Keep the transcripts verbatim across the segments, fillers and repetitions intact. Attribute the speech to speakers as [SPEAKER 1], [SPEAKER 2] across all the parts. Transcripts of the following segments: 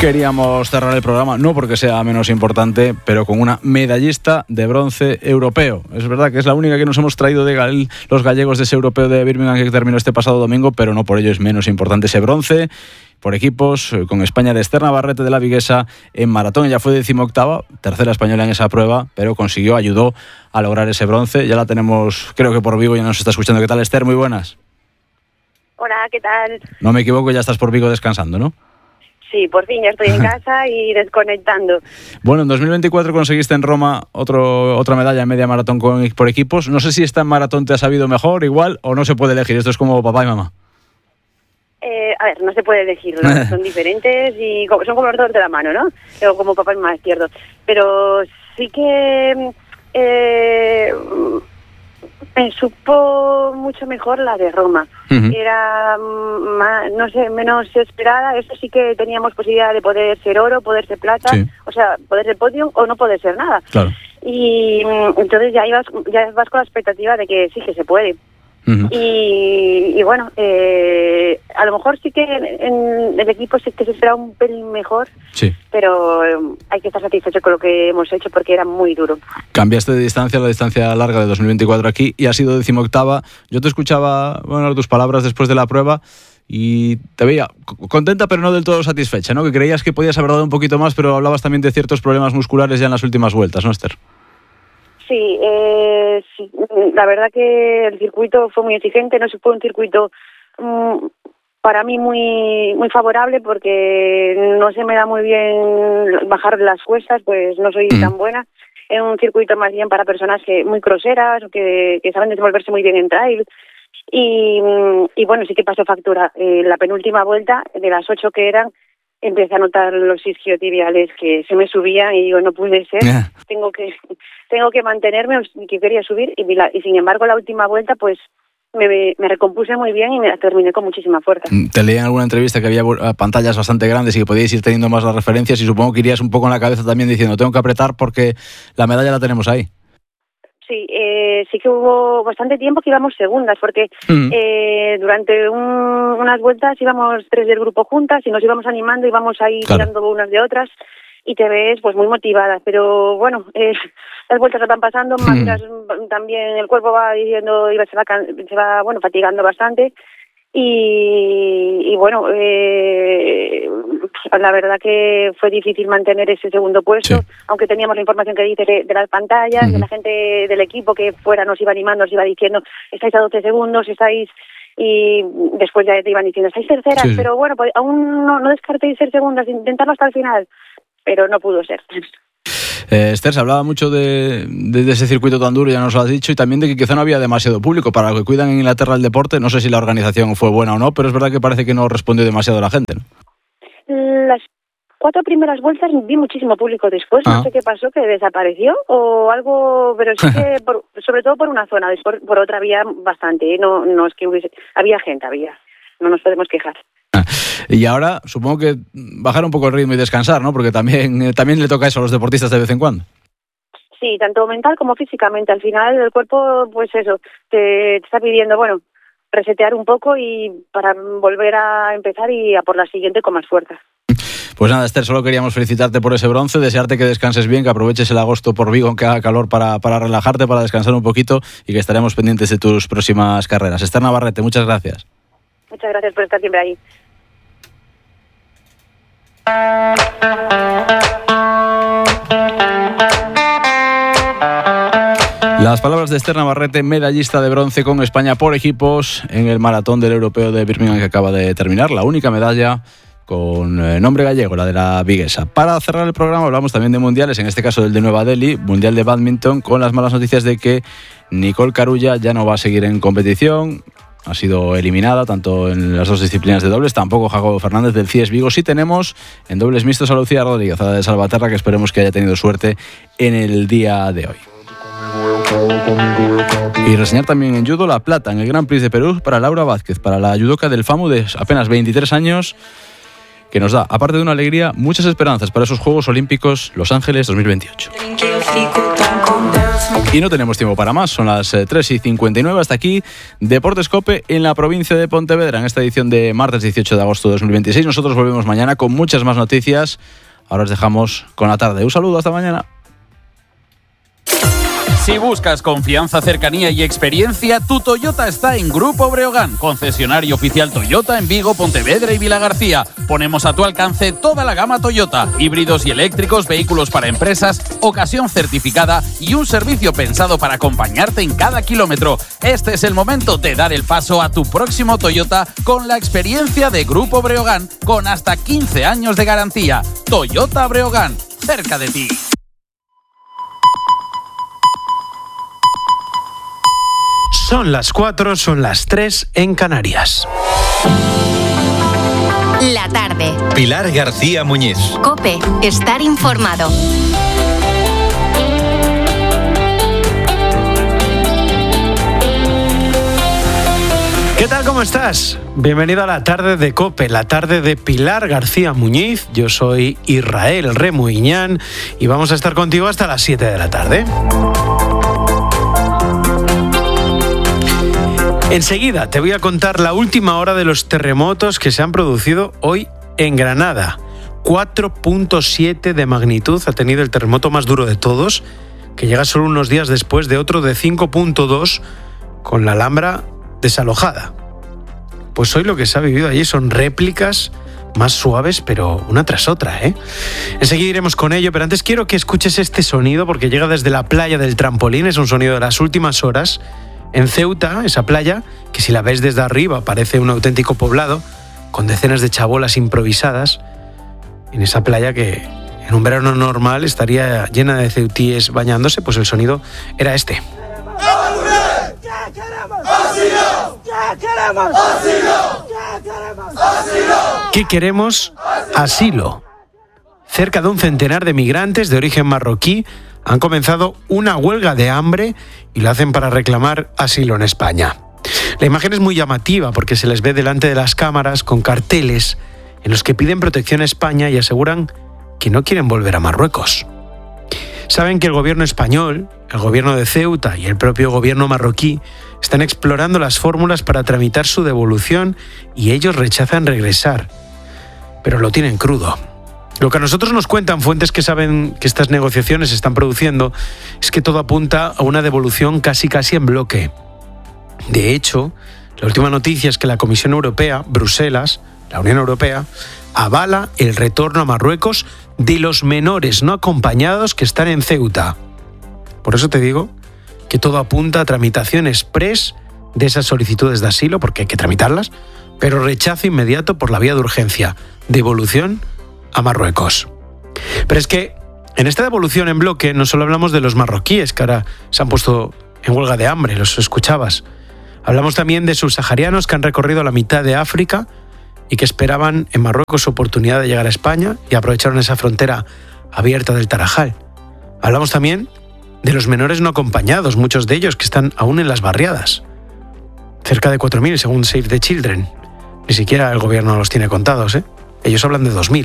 [SPEAKER 1] Queríamos cerrar el programa, no porque sea menos importante, pero con una medallista de bronce europeo. Es verdad que es la única que nos hemos traído de gal- los gallegos de ese europeo de Birmingham que terminó este pasado domingo, pero no por ello es menos importante ese bronce. Por equipos, con España de Esther Navarrete de la Viguesa en maratón. Ella fue decimoctava, tercera española en esa prueba, pero consiguió, ayudó a lograr ese bronce. Ya la tenemos, creo que por Vigo, ya nos está escuchando. ¿Qué tal, Esther? Muy buenas.
[SPEAKER 2] Hola, ¿qué tal?
[SPEAKER 1] No me equivoco, ya estás por Vigo descansando, ¿no?
[SPEAKER 2] Sí, por fin ya estoy en casa y desconectando.
[SPEAKER 1] Bueno, en dos mil veinticuatro conseguiste en Roma otro, otra medalla en media maratón con, por equipos. No sé si esta en maratón te ha sabido mejor, igual, o no se puede elegir. Esto es como papá y mamá.
[SPEAKER 2] Eh, a ver, no se puede elegir, ¿no? Son diferentes y como, son como los dedos de la mano, ¿no? O como papá y mamá izquierdo. Pero sí que eh, me supo mucho mejor la de Roma. Uh-huh. Era más, no sé, menos esperada. Eso sí que teníamos posibilidad de poder ser oro, poder ser plata, sí. O sea, poder ser podium o no poder ser nada.
[SPEAKER 1] Claro.
[SPEAKER 2] Y entonces ya ibas, ya vas con la expectativa de que sí que se puede. Uh-huh. Y, y bueno, eh, a lo mejor sí que en, en el equipo sí que se espera un pelín mejor, sí. Pero eh, hay que estar satisfecho con lo que hemos hecho porque era muy duro.
[SPEAKER 1] Cambiaste de distancia a la distancia larga de dos mil veinticuatro aquí y has sido decimoctava. Yo te escuchaba, bueno, tus palabras después de la prueba y te veía contenta pero no del todo satisfecha, ¿no? Que creías que podías haber dado un poquito más, pero hablabas también de ciertos problemas musculares ya en las últimas vueltas, ¿no, Esther?
[SPEAKER 2] Sí, eh, sí, la verdad que el circuito fue muy exigente, no fue un circuito um, para mí muy muy favorable porque no se me da muy bien bajar las cuestas, pues no soy mm. tan buena. Es un circuito más bien para personas que muy crosseras, que, que saben desenvolverse muy bien en trail. Y, y bueno, sí que pasó factura. Eh, la penúltima vuelta, de las ocho que eran, empecé a notar los isquiotibiales que se me subían y digo, no pude ser, yeah. tengo que tengo que mantenerme, que quería subir y, la, y sin embargo la última vuelta pues me, me recompuse muy bien y me terminé con muchísima fuerza.
[SPEAKER 1] Te leí en alguna entrevista que había pantallas bastante grandes y que podíais ir teniendo más las referencias y supongo que irías un poco en la cabeza también diciendo, tengo que apretar porque la medalla la tenemos ahí.
[SPEAKER 2] Sí, eh, sí que hubo bastante tiempo que íbamos segundas, porque mm. eh, durante un, unas vueltas íbamos tres del grupo juntas y nos íbamos animando, íbamos ahí claro. tirando unas de otras y te ves pues muy motivada, pero bueno, eh, las vueltas están pasando, mm. más también el cuerpo va diciendo, se va, se va bueno fatigando bastante. Y, y bueno, eh, la verdad que fue difícil mantener ese segundo puesto, sí. aunque teníamos la información que dice de, de las pantallas, uh-huh. de la gente del equipo que fuera nos iba animando, nos iba diciendo, estáis a doce segundos, estáis, y después ya te iban diciendo, estáis terceras, sí, sí. pero bueno, pues aún no, no descartéis ser segundas, intentarlo hasta el final, pero no pudo ser.
[SPEAKER 1] Eh, Esther, se hablaba mucho de, de, de ese circuito tan duro, ya nos lo has dicho, y también de que quizá no había demasiado público para lo que cuidan en Inglaterra el deporte. No sé si la organización fue buena o no, pero es verdad que parece que no respondió demasiado la gente, ¿no?
[SPEAKER 2] Las cuatro primeras vueltas vi muchísimo público después, ah. no sé qué pasó, que desapareció o algo, pero sí que por, sobre todo por una zona, después por otra había bastante, ¿eh? no, no es que hubiese, había gente, había, no nos podemos quejar.
[SPEAKER 1] Y ahora supongo que bajar un poco el ritmo y descansar, ¿no? Porque también también le toca eso a los deportistas de vez en cuando.
[SPEAKER 2] Sí, tanto mental como físicamente. Al final el cuerpo, pues eso, te, te está pidiendo, bueno, resetear un poco y para volver a empezar y a por la siguiente con más fuerza.
[SPEAKER 1] Pues nada, Esther, solo queríamos felicitarte por ese bronce, desearte que descanses bien, que aproveches el agosto por Vigo, que haga calor para, para relajarte, para descansar un poquito y que estaremos pendientes de tus próximas carreras. Esther Navarrete, muchas gracias.
[SPEAKER 2] Muchas gracias por estar siempre ahí.
[SPEAKER 1] Las palabras de Esther Navarrete, medallista de bronce con España por equipos en el maratón del europeo de Birmingham que acaba de terminar, la única medalla con nombre gallego, la de la Viguesa. Para cerrar el programa hablamos también de mundiales, en este caso del de Nueva Delhi, mundial de bádminton, con las malas noticias de que Nicole Carulla ya no va a seguir en competición. Ha sido eliminada tanto en las dos disciplinas de dobles, tampoco Jacobo Fernández del C I E S Vigo. Sí tenemos en dobles mixtos a Lucía Rodríguez, a la de Salvaterra, que esperemos que haya tenido suerte en el día de hoy. Y reseñar también en judo la plata en el Grand Prix de Perú para Laura Vázquez, para la judoka del FAMU de apenas veintitrés años, que nos da, aparte de una alegría, muchas esperanzas para esos Juegos Olímpicos Los Ángeles dos mil veintiocho. Y no tenemos tiempo para más, son las tres y cincuenta y nueve. Hasta aquí Deportes COPE en la provincia de Pontevedra, en esta edición de martes dieciocho de agosto de dos mil veintiséis. Nosotros volvemos mañana con muchas más noticias. Ahora os dejamos con la tarde. Un saludo, hasta mañana.
[SPEAKER 3] Si buscas confianza, cercanía y experiencia, tu Toyota está en Grupo Breogán, concesionario oficial Toyota en Vigo, Pontevedra y Vilagarcía. Ponemos a tu alcance toda la gama Toyota, híbridos y eléctricos, vehículos para empresas, ocasión certificada y un servicio pensado para acompañarte en cada kilómetro. Este es el momento de dar el paso a tu próximo Toyota con la experiencia de Grupo Breogán, con hasta quince años de garantía. Toyota Breogán, cerca de ti.
[SPEAKER 4] Son las cuatro, son las tres en Canarias.
[SPEAKER 5] La tarde.
[SPEAKER 6] Pilar García Muñiz.
[SPEAKER 5] COPE, estar informado.
[SPEAKER 4] ¿Qué tal? ¿Cómo estás? Bienvenido a la tarde de COPE, la tarde de Pilar García Muñiz. Yo soy Israel Remuiñán y vamos a estar contigo hasta las siete de la tarde. Enseguida te voy a contar la última hora de los terremotos que se han producido hoy en Granada. cuatro punto siete de magnitud ha tenido el terremoto más duro de todos, que llega solo unos días después de otro de cinco punto dos con la Alhambra desalojada. Pues hoy lo que se ha vivido allí son réplicas más suaves, pero una tras otra, ¿eh? Enseguida iremos con ello, pero antes quiero que escuches este sonido porque llega desde la playa del Trampolín, es un sonido de las últimas horas. En Ceuta, esa playa, que si la ves desde arriba parece un auténtico poblado, con decenas de chabolas improvisadas, en esa playa que en un verano normal estaría llena de ceutíes bañándose, pues el sonido era este. ¿Qué queremos? Asilo. Cerca de un centenar de migrantes de origen marroquí han comenzado una huelga de hambre y lo hacen para reclamar asilo en España. La imagen es muy llamativa porque se les ve delante de las cámaras con carteles en los que piden protección a España y aseguran que no quieren volver a Marruecos. Saben que el gobierno español, el gobierno de Ceuta y el propio gobierno marroquí están explorando las fórmulas para tramitar su devolución y ellos rechazan regresar, pero lo tienen crudo. Lo que a nosotros nos cuentan fuentes que saben que estas negociaciones se están produciendo es que todo apunta a una devolución casi casi en bloque. De hecho, la última noticia es que la Comisión Europea, Bruselas, la Unión Europea, avala el retorno a Marruecos de los menores no acompañados que están en Ceuta. Por eso te digo que todo apunta a tramitación express de esas solicitudes de asilo, porque hay que tramitarlas, pero rechazo inmediato por la vía de urgencia, devolución a Marruecos. Pero es que en esta devolución en bloque no solo hablamos de los marroquíes, que ahora se han puesto en huelga de hambre, los escuchabas. Hablamos también de subsaharianos que han recorrido la mitad de África y que esperaban en Marruecos su oportunidad de llegar a España y aprovecharon esa frontera abierta del Tarajal. Hablamos también de los menores no acompañados, muchos de ellos que están aún en las barriadas. Cerca de cuatro mil según Save the Children. Ni siquiera el gobierno los tiene contados, ¿eh? Ellos hablan de dos mil.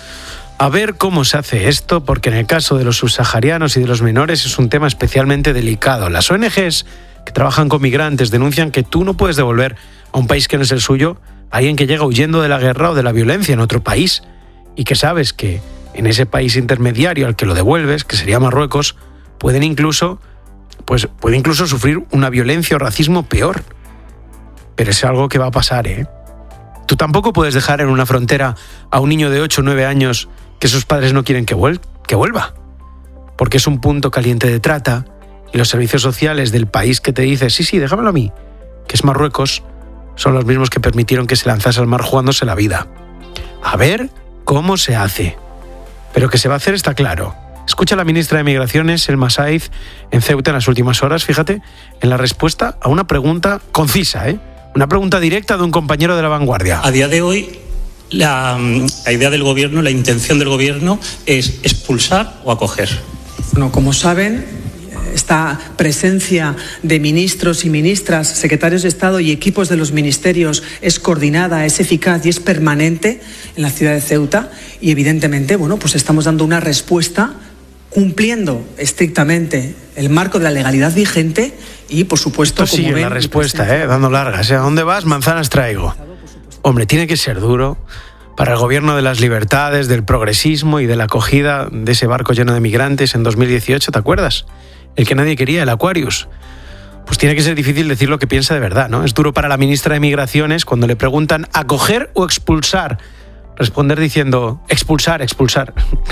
[SPEAKER 4] A ver cómo se hace esto, porque en el caso de los subsaharianos y de los menores es un tema especialmente delicado. Las O N Ges que trabajan con migrantes denuncian que tú no puedes devolver a un país que no es el suyo a alguien que llega huyendo de la guerra o de la violencia en otro país y que sabes que en ese país intermediario al que lo devuelves, que sería Marruecos, pueden incluso, pues, puede incluso sufrir una violencia o racismo peor. Pero es algo que va a pasar, ¿eh? Tú tampoco puedes dejar en una frontera a un niño de ocho o nueve años que sus padres no quieren que, vuel- que vuelva, porque es un punto caliente de trata y los servicios sociales del país que te dice sí, sí, déjamelo a mí, que es Marruecos, son los mismos que permitieron que se lanzase al mar jugándose la vida. A ver cómo se hace. Pero que se va a hacer está claro. Escucha a la ministra de Migraciones, Elma Saiz, en Ceuta en las últimas horas, fíjate, en la respuesta a una pregunta concisa, ¿eh? Una pregunta directa de un compañero de La Vanguardia.
[SPEAKER 7] A día de hoy, la, la idea del gobierno, la intención del gobierno es expulsar o acoger.
[SPEAKER 8] Bueno, como saben, esta presencia de ministros y ministras, secretarios de Estado y equipos de los ministerios es coordinada, es eficaz y es permanente en la ciudad de Ceuta y evidentemente, bueno, pues estamos dando una respuesta cumpliendo estrictamente el marco de la legalidad vigente y, por supuesto,
[SPEAKER 4] Esto sigue
[SPEAKER 8] como ven,
[SPEAKER 4] la respuesta, ¿eh? Dando largas. ¿eh? ¿A dónde vas? Manzanas traigo. Hombre, tiene que ser duro para el gobierno de las libertades, del progresismo y de la acogida de ese barco lleno de migrantes en dos mil dieciocho, ¿te acuerdas? El que nadie quería, el Aquarius. Pues tiene que ser difícil decir lo que piensa de verdad, ¿no? Es duro para la ministra de Migraciones cuando le preguntan acoger o expulsar. Responder diciendo expulsar, expulsar.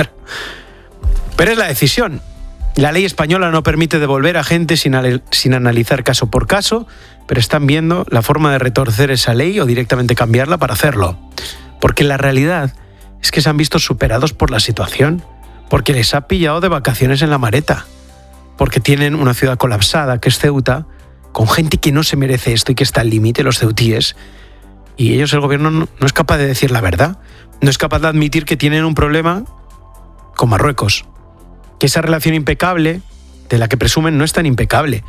[SPEAKER 4] Pero es la decisión. La ley española no permite devolver a gente sin, al- sin analizar caso por caso, pero están viendo la forma de retorcer esa ley o directamente cambiarla para hacerlo. Porque la realidad es que se han visto superados por la situación, porque les ha pillado de vacaciones en la Mareta, porque tienen una ciudad colapsada, que es Ceuta, con gente que no se merece esto y que está al límite, los ceutíes, y ellos, el gobierno, no, no es capaz de decir la verdad, no es capaz de admitir que tienen un problema con Marruecos, que esa relación impecable, de la que presumen, no es tan impecable,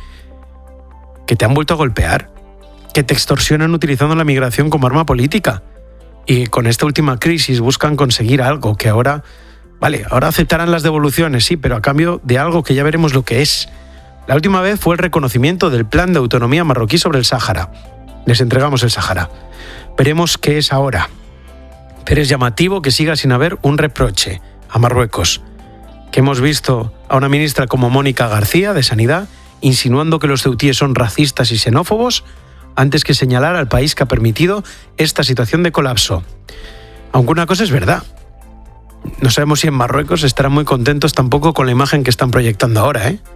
[SPEAKER 4] que te han vuelto a golpear, que te extorsionan utilizando la migración como arma política, y con esta última crisis buscan conseguir algo que ahora, vale, ahora aceptarán las devoluciones, sí, pero a cambio de algo que ya veremos lo que es. La última vez fue el reconocimiento del plan de autonomía marroquí sobre el Sáhara. Les entregamos el Sáhara. Veremos qué es ahora. Pero es llamativo que siga sin haber un reproche a Marruecos, que hemos visto a una ministra como Mónica García, de Sanidad, insinuando que los ceutíes son racistas y xenófobos, antes que señalar al país que ha permitido esta situación de colapso. Aunque una cosa es verdad, no sabemos si en Marruecos estarán muy contentos tampoco con la imagen que están proyectando ahora, ¿eh?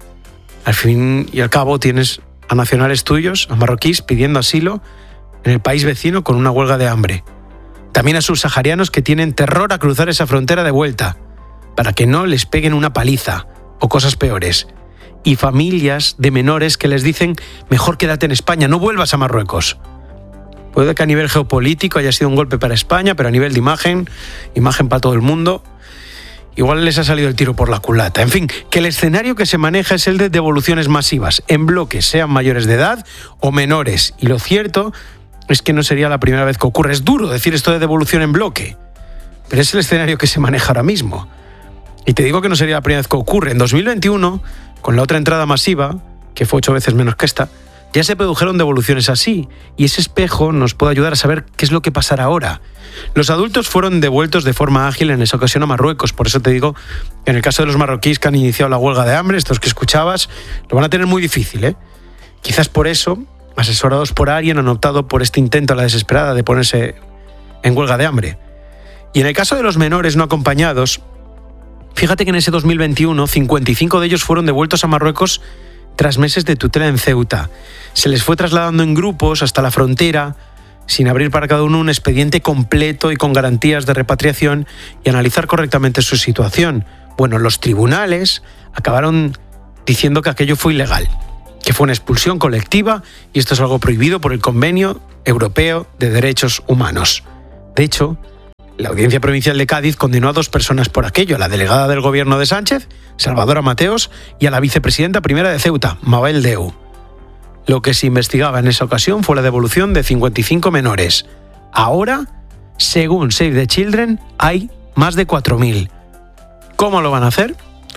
[SPEAKER 4] Al fin y al cabo tienes a nacionales tuyos, a marroquíes, pidiendo asilo en el país vecino con una huelga de hambre. También a subsaharianos que tienen terror a cruzar esa frontera de vuelta, para que no les peguen una paliza o cosas peores. Y familias de menores que les dicen, mejor quédate en España, no vuelvas a Marruecos. Puede que a nivel geopolítico haya sido un golpe para España, pero a nivel de imagen, imagen para todo el mundo, igual les ha salido el tiro por la culata. En fin, que el escenario que se maneja es el de devoluciones masivas, en bloques, sean mayores de edad o menores. Y lo cierto es que no sería la primera vez que ocurre. Es duro decir esto de devolución en bloque, pero es el escenario que se maneja ahora mismo. Y te digo que no sería la primera vez que ocurre. En dos mil veintiuno, con la otra entrada masiva, que fue ocho veces menos que esta, ya se produjeron devoluciones así, y ese espejo nos puede ayudar a saber qué es lo que pasará ahora. Los adultos fueron devueltos de forma ágil en esa ocasión a Marruecos, por eso te digo, en el caso de los marroquíes que han iniciado la huelga de hambre, estos que escuchabas, lo van a tener muy difícil, ¿eh? Quizás por eso, asesorados por alguien, han optado por este intento a la desesperada de ponerse en huelga de hambre. Y en el caso de los menores no acompañados, fíjate que en ese dos mil veintiuno, cincuenta y cinco de ellos fueron devueltos a Marruecos tras meses de tutela en Ceuta. Se les fue trasladando en grupos hasta la frontera, sin abrir para cada uno un expediente completo y con garantías de repatriación y analizar correctamente su situación. Bueno, los tribunales acabaron diciendo que aquello fue ilegal, que fue una expulsión colectiva y esto es algo prohibido por el Convenio Europeo de Derechos Humanos. De hecho, la Audiencia Provincial de Cádiz condenó a dos personas por aquello, a la delegada del gobierno de Sánchez, Salvadora Mateos, y a la vicepresidenta primera de Ceuta, Mabel Deu. Lo que se investigaba en esa ocasión fue la devolución de cincuenta y cinco menores. Ahora, según Save the Children, hay más de cuatro mil. ¿Cómo lo van a hacer?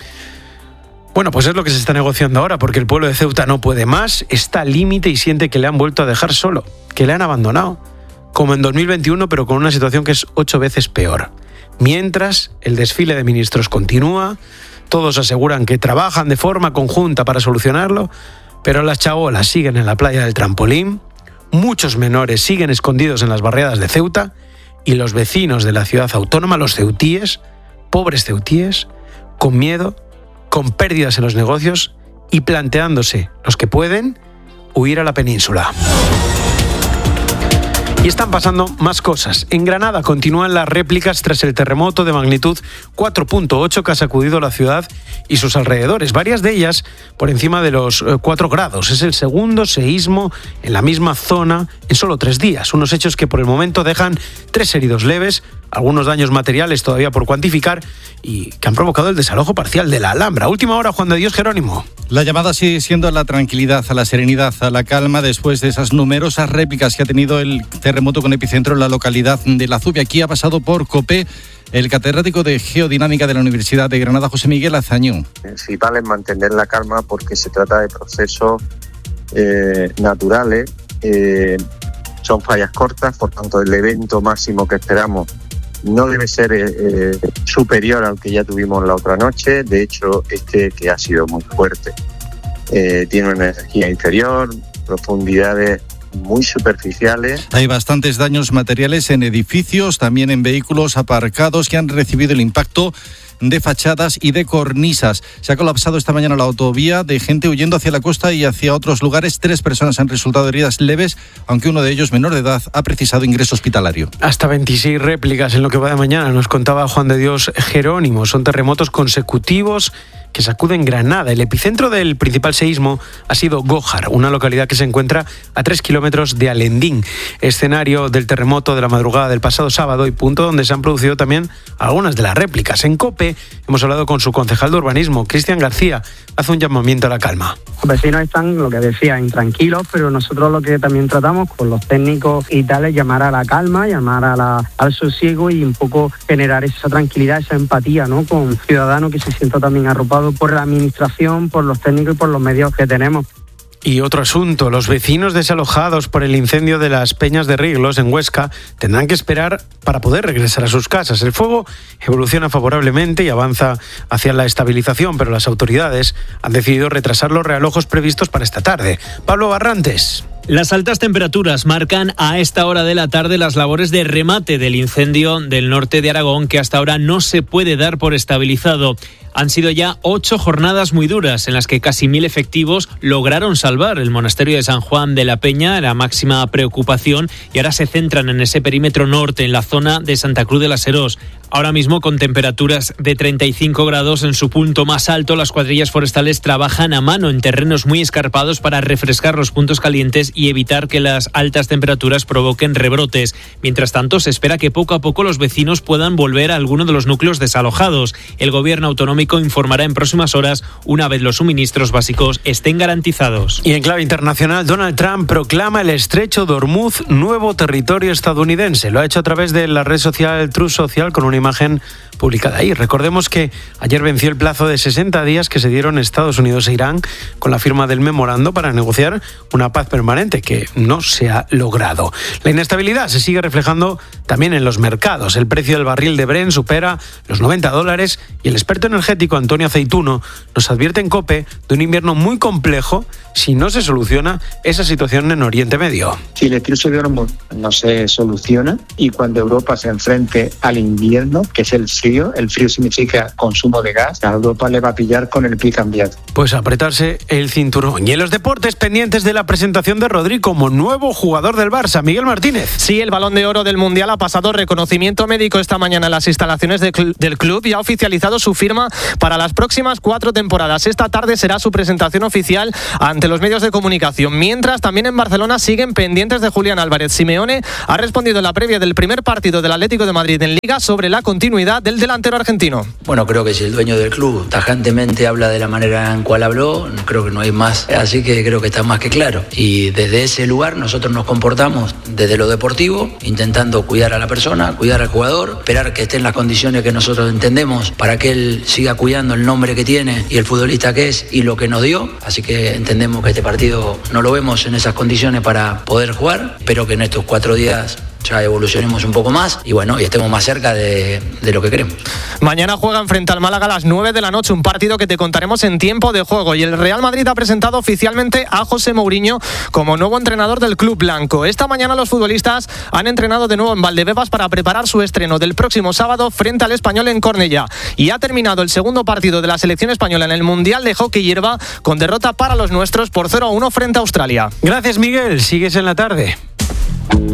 [SPEAKER 4] Bueno, pues es lo que se está negociando ahora, porque el pueblo de Ceuta no puede más, está al límite y siente que le han vuelto a dejar solo, que le han abandonado, como en dos mil veintiuno, pero con una situación que es ocho veces peor. Mientras, el desfile de ministros continúa, todos aseguran que trabajan de forma conjunta para solucionarlo, pero las chabolas siguen en la playa del Trampolín, muchos menores siguen escondidos en las barriadas de Ceuta, y los vecinos de la ciudad autónoma, los ceutíes, pobres ceutíes, con miedo, con pérdidas en los negocios y planteándose, los que pueden, huir a la península. Y están pasando más cosas. En Granada continúan las réplicas tras el terremoto de magnitud cuatro punto ocho que ha sacudido la ciudad y sus alrededores, varias de ellas por encima de los cuatro grados. Es el segundo seísmo en la misma zona en solo tres días. Unos hechos que por el momento dejan tres heridos leves, algunos daños materiales todavía por cuantificar y que han provocado el desalojo parcial de la Alhambra. Última hora, Juan de Dios Jerónimo.
[SPEAKER 6] La llamada sigue siendo a la tranquilidad, a la serenidad, a la calma después de esas numerosas réplicas que ha tenido el terremoto con epicentro en la localidad de La Zubia. Aquí ha pasado por COPE el catedrático de Geodinámica de la Universidad de Granada, José Miguel Azañón.
[SPEAKER 9] Lo principal es mantener la calma porque se trata de procesos eh, naturales, eh, son fallas cortas, por tanto el evento máximo que esperamos no debe ser eh, superior al que ya tuvimos la otra noche. De hecho, este que ha sido muy fuerte eh, tiene una energía inferior, profundidades muy superficiales.
[SPEAKER 6] Hay bastantes daños materiales en edificios, también en vehículos aparcados que han recibido el impacto de fachadas y de cornisas. Se ha colapsado esta mañana la autovía de gente huyendo hacia la costa y hacia otros lugares. Tres personas han resultado heridas leves, aunque uno de ellos, menor de edad, ha precisado ingreso hospitalario.
[SPEAKER 4] Hasta veintiséis réplicas en lo que va de mañana, nos contaba Juan de Dios Jerónimo. Son terremotos consecutivos que sacuden Granada. El epicentro del principal seísmo ha sido Gójar, una localidad que se encuentra a tres kilómetros de Alendín, escenario del terremoto de la madrugada del pasado sábado y punto donde se han producido también algunas de las réplicas. En COPE hemos hablado con su concejal de urbanismo, Cristian García, hace un llamamiento a la calma.
[SPEAKER 10] Los vecinos están, lo que decía, intranquilos, pero nosotros lo que también tratamos con los técnicos y tal es llamar a la calma, llamar a la, al sosiego y un poco generar esa tranquilidad, esa empatía, ¿no?, con un ciudadano que se sienta también arropado por la administración, por los técnicos y por los medios que tenemos.
[SPEAKER 4] Y otro asunto, los vecinos desalojados por el incendio de las Peñas de Riglos en Huesca tendrán que esperar para poder regresar a sus casas. El fuego evoluciona favorablemente y avanza hacia la estabilización, pero las autoridades han decidido retrasar los realojos previstos para esta tarde. Pablo Barrantes.
[SPEAKER 11] Las altas temperaturas marcan a esta hora de la tarde las labores de remate del incendio del norte de Aragón, que hasta ahora no se puede dar por estabilizado. Han sido ya ocho jornadas muy duras en las que casi mil efectivos lograron salvar el monasterio de San Juan de la Peña, la máxima preocupación, y ahora se centran en ese perímetro norte, en la zona de Santa Cruz de las Herós. Ahora mismo, con temperaturas de treinta y cinco grados en su punto más alto, las cuadrillas forestales trabajan a mano en terrenos muy escarpados para refrescar los puntos calientes y evitar que las altas temperaturas provoquen rebrotes. Mientras tanto, se espera que poco a poco los vecinos puedan volver a alguno de los núcleos desalojados. El gobierno autonómico informará en próximas horas una vez los suministros básicos estén garantizados.
[SPEAKER 4] Y en clave internacional, Donald Trump proclama el estrecho de Hormuz nuevo territorio estadounidense. Lo ha hecho a través de la red social Truth Social con una imagen publicada ahí. Recordemos que ayer venció el plazo de sesenta días que se dieron Estados Unidos e Irán con la firma del memorando para negociar una paz permanente que no se ha logrado. La inestabilidad se sigue reflejando también en los mercados. El precio del barril de Brent supera los noventa dólares y el experto energético Antonio Aceituno nos advierte en COPE de un invierno muy complejo si no se soluciona esa situación en Oriente Medio.
[SPEAKER 12] Si el estrecho de Hormuz no se soluciona y cuando Europa se enfrente al invierno, que es el frío, el frío significa consumo de gas, a Europa le va a pillar con el pie cambiado.
[SPEAKER 4] Pues apretarse el cinturón. Y en los deportes, pendientes de la presentación de Rodri como nuevo jugador del Barça, Miguel Martínez.
[SPEAKER 13] Sí, el Balón de Oro del Mundial ha pasado reconocimiento médico esta mañana en las instalaciones de cl- del club y ha oficializado su firma para las próximas cuatro temporadas. Esta tarde será su presentación oficial ante los medios de comunicación. Mientras, también en Barcelona siguen pendientes de Julián Álvarez. Simeone ha respondido en la previa del primer partido del Atlético de Madrid en Liga sobre la continuidad del delantero argentino.
[SPEAKER 14] Bueno, creo que si el dueño del club tajantemente habla de la manera en cual habló, creo que no hay más. Así que creo que está más que claro. Y desde ese lugar nosotros nos comportamos desde lo deportivo, intentando cuidar a la persona, cuidar al jugador, esperar que esté en las condiciones que nosotros entendemos para que él siga cuidando el nombre que tiene y el futbolista que es y lo que nos dio. Así que entendemos que este partido no lo vemos en esas condiciones para poder jugar. Espero que en estos cuatro días ya evolucionemos un poco más y bueno, y estemos más cerca de, de lo que queremos.
[SPEAKER 13] Mañana juegan frente al Málaga a las nueve de la noche, un partido que te contaremos en tiempo de juego. Y el Real Madrid ha presentado oficialmente a José Mourinho como nuevo entrenador del club blanco. Esta mañana los futbolistas han entrenado de nuevo en Valdebebas para preparar su estreno del próximo sábado frente al Español en Cornellá. Y ha terminado el segundo partido de la selección española en el Mundial de Hockey Hierba con derrota para los nuestros por cero a uno frente a Australia.
[SPEAKER 4] Gracias, Miguel. Sigues en la tarde.